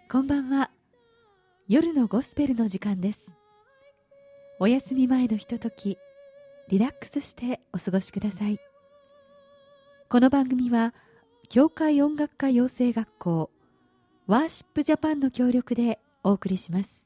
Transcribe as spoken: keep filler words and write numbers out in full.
こんばんは。夜のゴスペルの時間です。お休み前のひととき、リラックスしてお過ごしください。この番組は教会音楽家養成学校ワーシップジャパンの協力でお送りします。